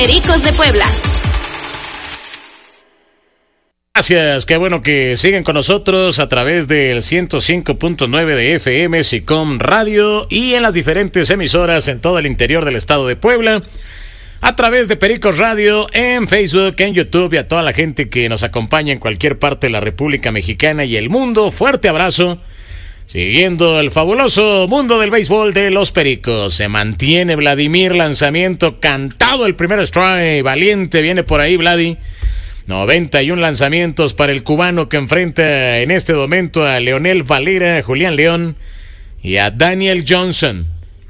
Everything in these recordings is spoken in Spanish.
Pericos de Puebla. Gracias, qué bueno que siguen con nosotros a través del 105.9 de FM SICOM Radio y en las diferentes emisoras en todo el interior del estado de Puebla, a través de Pericos Radio, en Facebook, en YouTube y a toda la gente que nos acompaña en cualquier parte de la República Mexicana y el mundo. Fuerte abrazo. Siguiendo el fabuloso mundo del béisbol de los Pericos. Se mantiene Vladimir, lanzamiento cantado, el primer strike, valiente, viene por ahí Vladi. 91 lanzamientos para el cubano que enfrenta en este momento a Leonel Valera, a Julián León y a Daniel Johnson.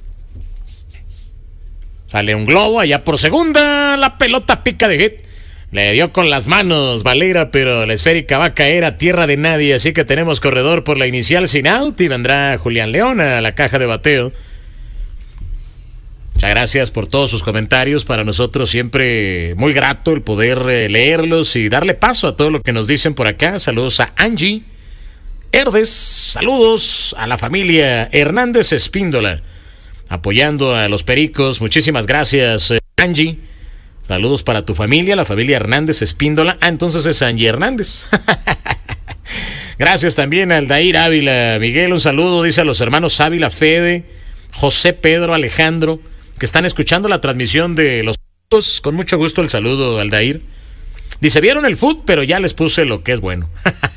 Sale un globo allá por segunda, la pelota pica de hit. Le dio con las manos Valera, pero la esférica va a caer a tierra de nadie, así que tenemos corredor por la inicial sin out y vendrá Julián León a la caja de bateo. Muchas gracias por todos sus comentarios. Para nosotros siempre muy grato el poder leerlos y darle paso a todo lo que nos dicen por acá. Saludos a Angie Herdes, saludos a la familia Hernández Espíndola, apoyando a los Pericos. Muchísimas gracias, Angie. Saludos para tu familia, la familia Hernández Espíndola. Ah, entonces es Angie Hernández. Gracias también a Aldair Ávila. Miguel, un saludo, dice a los hermanos Ávila, Fede, José, Pedro, Alejandro, que están escuchando la transmisión de los Pericos. Con mucho gusto el saludo, Aldair. Dice, vieron el fútbol, pero ya les puse lo que es bueno.